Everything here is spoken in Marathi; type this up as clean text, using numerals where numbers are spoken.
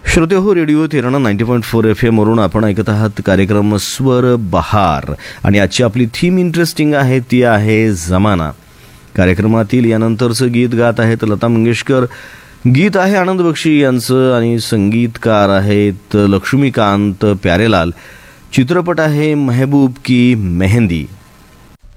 श्रोते हो, रेडिओ तेरणा 90.4 FM वरून आपण ऐकत आहात कार्यक्रम स्वर बहार. आणि आजची आपली थीम इंटरेस्टिंग आहे, ती आहे जमाना. कार्यक्रमातील यानंतरचं गीत गात आहेत लता मंगेशकर. गीत आहे आनंद बक्षी यांचं आणि संगीतकार आहेत लक्ष्मीकांत प्यारेलाल. चित्रपट आहे महबूब की मेहंदी.